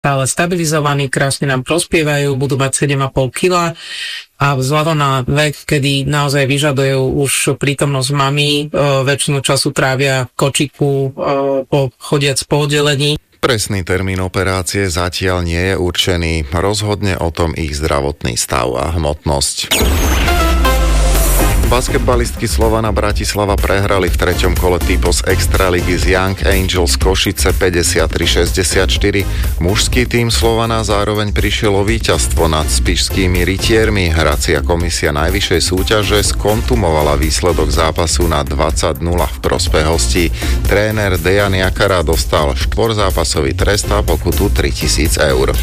stále stabilizovaní, krásne nám prospievajú, budú mať 7,5 kg a vzhľadom na vek, kedy naozaj vyžadujú už prítomnosť mami, väčšinu času trávia v kočiku, chodiac po oddelení. Presný termín operácie zatiaľ nie je určený. Rozhodne o tom ich zdravotný stav a hmotnosť. Basketbalistky Slovana Bratislava prehrali v 3. kole Typos Extraligy z Young Angels Košice 53-64. Mužský tím Slovana zároveň prišiel o víťazstvo nad spišskými rytiermi. Hracia komisia najvyššej súťaže skontumovala výsledok zápasu na 20-0 v prospech hostí. Tréner Dejan Jakara dostal 4-zápasový trest a pokutu 3 000 eur.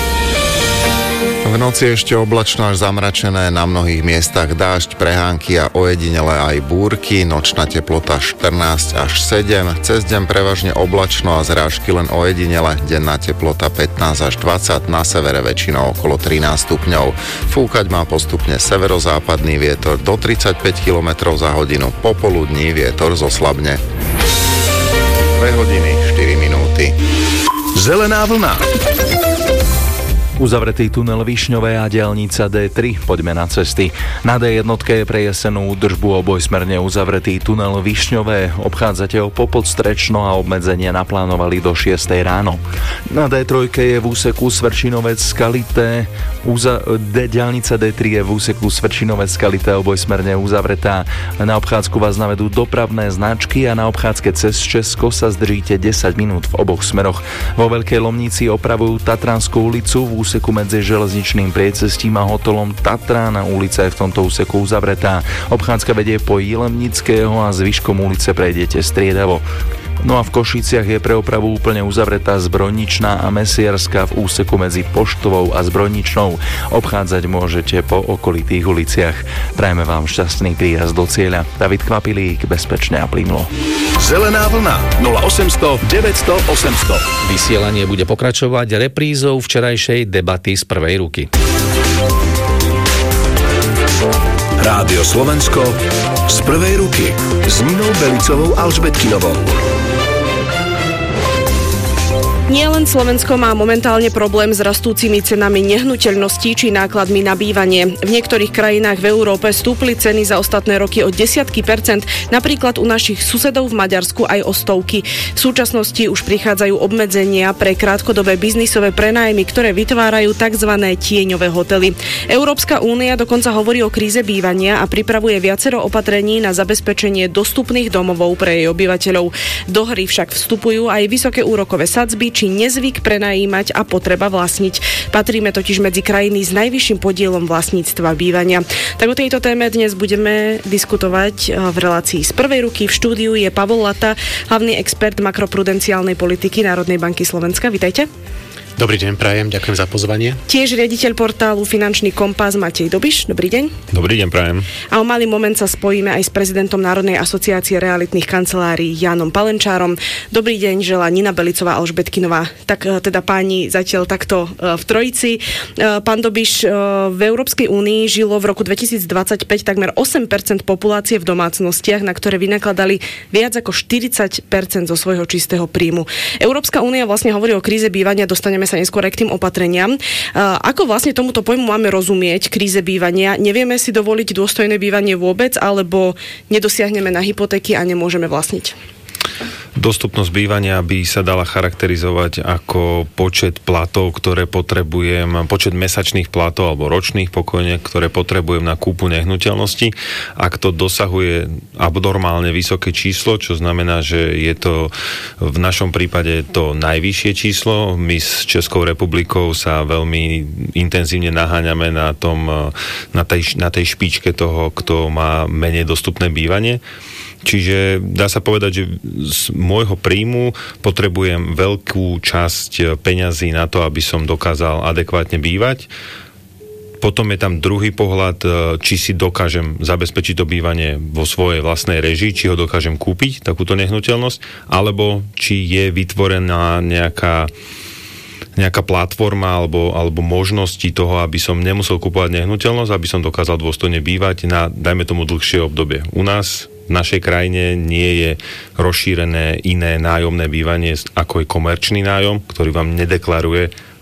V noci ešte oblačno až zamračené, na mnohých miestach dážď, prehánky a ojedinele aj búrky, nočná teplota 14 až 7, cez deň prevažne oblačno a zrážky len ojedinele, denná teplota 15 až 20, na severe väčšinou okolo 13 stupňov. Fúkať má postupne severozápadný vietor do 35 km za hodinu, popoludní vietor zoslabne. 2 hodiny 4 minúty. Zelená vlna. Uzavretý tunel Višňové a diaľnica D3. Poďme na cesty. Na D1 je pre jesenú údržbu obojsmerne uzavretý tunel Višňové. Obchádzate ho popodstrečno a obmedzenie naplánovali do 6 ráno. Na D3 je v úseku Svrčinovec Skalité. Diaľnica D3 je v úseku Svrčinovec Skalité obojsmerne uzavretá. Na obchádzku vás navedú dopravné značky a na obchádzke cez Česko sa zdržíte 10 minút v oboch smeroch. Vo Veľkej Lomnici opravujú Tatranskú ulicu, v úseku medzi železničným priecestím a hotelom Tatrána. Ulica je v tomto úseku uzavretá. Obchádzka vedie po Jilemnického a zvyškom ulice prejdete striedavo. No a v Košiciach je pre opravu úplne uzavretá Zbrojničná a Mesiarska v úseku medzi Poštovou a Zbrojničnou. Obchádzať môžete po okolitých uliciach. Prajeme vám šťastný príjazd do cieľa. David Kvapilík, bezpečne a plynulo. Zelená vlna 0800 900 800. Vysielanie bude pokračovať reprízou včerajšej debaty z prvej ruky. Rádio Slovensko z prvej ruky s Ninou Belicovou Alžbetkinovou. Nielen Slovensko má momentálne problém s rastúcimi cenami nehnuteľností či nákladmi na bývanie. V niektorých krajinách v Európe stúpli ceny za ostatné roky o desiatky percent, napríklad u našich susedov v Maďarsku aj o stovky. V súčasnosti už prichádzajú obmedzenia pre krátkodobé biznisové prenájmy, ktoré vytvárajú tzv. Tieňové hotely. Európska únia dokonca hovorí o kríze bývania a pripravuje viacero opatrení na zabezpečenie dostupných domovov pre jej obyvateľov. Do hry však vstupujú aj vysoké úrokové sadzby či nezvyk prenajímať a potreba vlastniť. Patríme totiž medzi krajiny s najvyšším podielom vlastníctva bývania. Tak o tejto téme dnes budeme diskutovať v relácii z prvej ruky. V štúdiu je Pavol Lata, hlavný expert makroprudenciálnej politiky Národnej banky Slovenska. Vitajte. Dobrý deň, prajem, ďakujem za pozvanie. Tiež riaditeľ portálu Finančný kompas Matej Dobiš. Dobrý deň. Dobrý deň, prajem. A o malý moment sa spojíme aj s prezidentom Národnej asociácie realitných kancelárií Jánom Palenčárom. Dobrý deň, želá Nina Belicová Alžbetkinová. Tak teda páni zatiaľ takto v trojici. Pán Dobiš, v Európskej únii žilo v roku 2025 takmer 8% populácie v domácnostiach, na ktoré vynakladali viac ako 40% zo svojho čistého príjmu. Európska únia vlastne hovorí o kríze bývania, dostaneme sa neskôr aj k tým opatreniam. Ako vlastne tomuto pojmu máme rozumieť, kríze bývania? Nevieme si dovoliť dôstojné bývanie vôbec, alebo nedosiahneme na hypotéky a nemôžeme vlastniť? Dostupnosť bývania by sa dala charakterizovať ako počet platov, ktoré potrebujem, počet mesačných platov alebo ročných pokojne, ktoré potrebujem na kúpu nehnuteľnosti. Ak to dosahuje abnormálne vysoké číslo, čo znamená, že je to v našom prípade to najvyššie číslo, my s Českou republikou sa veľmi intenzívne naháňame na tej špičke toho, kto má menej dostupné bývanie. Čiže dá sa povedať, že z môjho príjmu potrebujem veľkú časť peňazí na to, aby som dokázal adekvátne bývať. Potom je tam druhý pohľad, či si dokážem zabezpečiť to bývanie vo svojej vlastnej režii, či ho dokážem kúpiť, takúto nehnuteľnosť, alebo či je vytvorená nejaká platforma alebo možnosti toho, aby som nemusel kupovať nehnuteľnosť, aby som dokázal dôstojne bývať na, dajme tomu, dlhšie obdobie. U nás v našej krajine nie je rozšírené iné nájomné bývanie ako je komerčný nájom, ktorý vám nedeklaruje